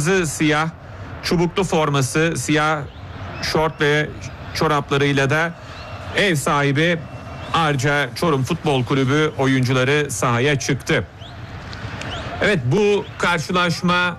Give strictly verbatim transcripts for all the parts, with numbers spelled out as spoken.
kırmızı siyah çubuklu forması, siyah şort ve çoraplarıyla da ev sahibi Arca Çorum Futbol Kulübü oyuncuları sahaya çıktı. Evet, bu karşılaşma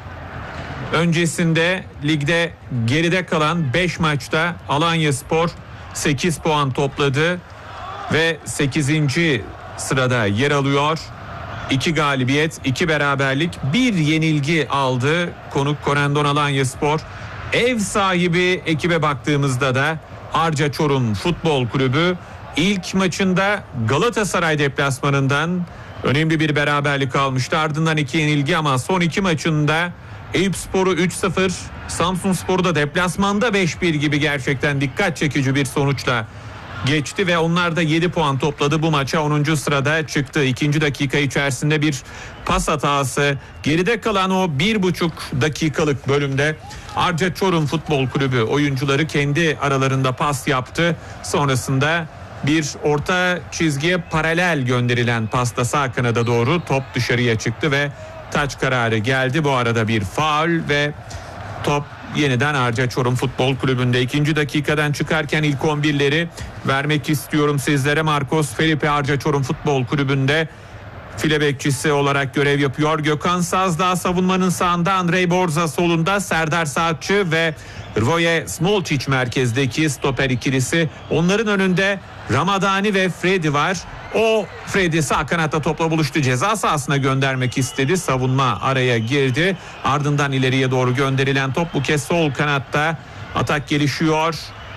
öncesinde ligde geride kalan beş maçta Alanyaspor sekiz puan topladı ve sekizinci sırada yer alıyor. iki galibiyet, iki beraberlik, bir yenilgi aldı konuk Corendon Alanyaspor. Ev sahibi ekibe baktığımızda da Arca Çorum Futbol Kulübü ilk maçında Galatasaray deplasmanından önemli bir beraberlik almıştı. Ardından iki yenilgi ama son iki maçında Eyüpspor'u üç sıfır, Samsunspor'u da deplasmanda beş bir gibi gerçekten dikkat çekici bir sonuçla geçti ve onlar da yedi puan topladı. Bu maça onuncu sırada çıktı. İkinci dakika içerisinde bir pas hatası. Geride kalan o bir buçuk dakikalık bölümde Arca Çorum Futbol Kulübü oyuncuları kendi aralarında pas yaptı. Sonrasında bir orta çizgiye paralel gönderilen pasta sağ kanada doğru top dışarıya çıktı ve taç kararı geldi. Bu arada bir faul ve top yeniden Arca Çorum Futbol Kulübü'nde. İkinci dakikadan çıkarken ilk on birleri vermek istiyorum sizlere. Marcos Felipe Arca Çorum Futbol Kulübü'nde file bekçisi olarak görev yapıyor. Gökhan Sazdağ savunmanın sağında, Andrei Borza solunda, Serdar Saatçı ve Hrvoje Smolčić merkezdeki stoper ikilisi. Onların önünde Ramadani ve Freddy var. O Freddy sağ kanatta topla buluştu. Ceza sahasına göndermek istedi. Savunma araya girdi. Ardından ileriye doğru gönderilen top bu kez sol kanatta. Atak gelişiyor.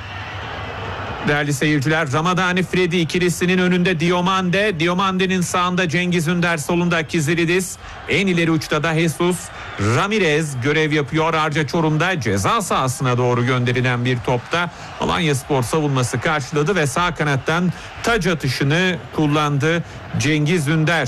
Değerli seyirciler, Ramadani Freddy ikilisinin önünde Diomande. Diomande'nin sağında Cengiz Ünder, solunda Kiziridis. En ileri uçta da Jesus Ramirez görev yapıyor. Arca Çorum'da ceza sahasına doğru gönderilen bir topta Alanyaspor savunması karşıladı ve sağ kanattan taç atışını kullandı Cengiz Ünder.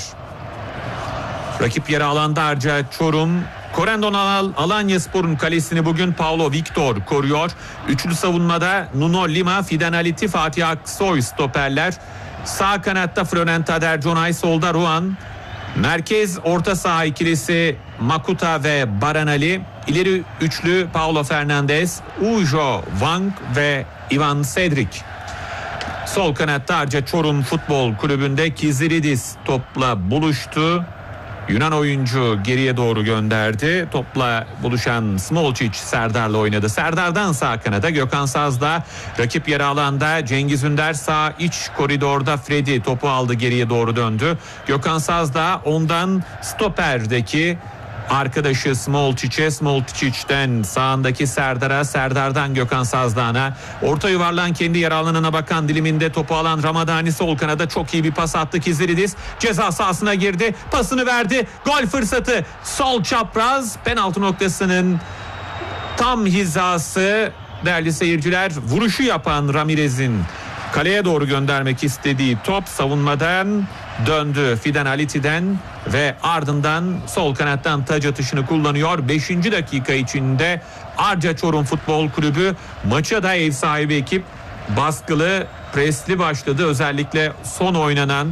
Rakip yarı alanda Arca Çorum. Corendon Alanyaspor'un kalesini bugün Paulo Victor koruyor. Üçlü savunmada Nuno Lima, Fidan Aliti, Fatih Aksoy stoperler. Sağ kanatta Florent Tader Conay, solda Ruan. Merkez orta saha ikilisi Makuta ve Baran Ali. İleri üçlü Paulo Fernandes, Ujo Wang ve Ivan Cedric. Sol kanatta Arca Çorum Futbol Kulübü'nde Kiziridis topla buluştu. Yunan oyuncu geriye doğru gönderdi. Topla buluşan Smolčić Serdar'la oynadı. Serdar'dan sağ kanada Gökhan Sazdağ, rakip yarı alanda Cengiz Ünder sağ iç koridorda Freddy topu aldı, geriye doğru döndü. Gökhan Sazdağ ondan stoperdeki arkadaşı Smolčić'e, Smolčić'ten sağındaki Serdar'a, Serdar'dan Gökhan Sazdağ'a, orta yuvarlan kendi yer alanına bakan diliminde topu alan Ramadani sol kanada çok iyi bir pas attı. Kiziridis ceza sahasına girdi, pasını verdi, gol fırsatı, sol çapraz, penaltı noktasının tam hizası. Değerli seyirciler, vuruşu yapan Ramirez'in kaleye doğru göndermek istediği top savunmadan döndü Fidan Aliti'den ve ardından sol kanattan taç atışını kullanıyor. beşinci dakika içinde Arca Çorum Futbol Kulübü maça da ev sahibi ekip baskılı, presli başladı. Özellikle son oynanan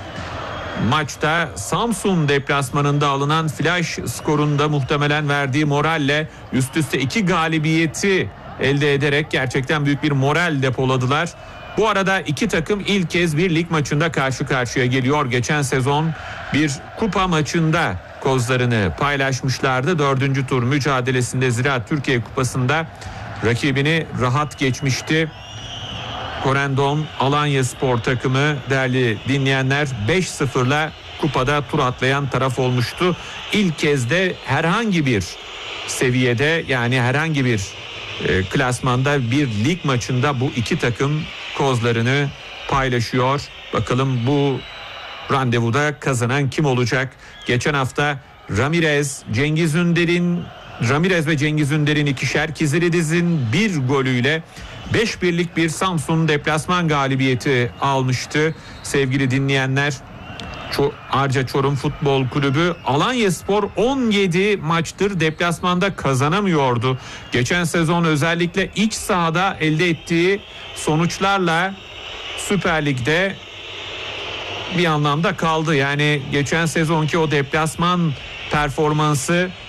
maçta Samsun deplasmanında alınan flash skorunda muhtemelen verdiği moralle üst üste iki galibiyeti elde ederek gerçekten büyük bir moral depoladılar. Bu arada iki takım ilk kez bir lig maçında karşı karşıya geliyor. Geçen sezon bir kupa maçında kozlarını paylaşmışlardı. Dördüncü tur mücadelesinde Ziraat Türkiye Kupası'nda rakibini rahat geçmişti. Corendon Alanyaspor takımı, değerli dinleyenler, beş sıfırla kupada tur atlayan taraf olmuştu. İlk kez de herhangi bir seviyede, yani herhangi bir e, klasmanda bir lig maçında bu iki takım kozlarını paylaşıyor. Bakalım bu randevuda kazanan kim olacak? Geçen hafta Ramirez, Cengiz Ünder'in Ramirez ve Cengiz Ünder'in ikişer, Kiziridis'in bir golüyle beş birlik bir Samsun deplasman galibiyeti almıştı. Sevgili dinleyenler, Arca Çorum Futbol Kulübü Alanyaspor on yedi maçtır deplasmanda kazanamıyordu. Geçen sezon özellikle iç sahada elde ettiği sonuçlarla Süper Lig'de bir anlamda kaldı. Yani geçen sezonki o deplasman performansı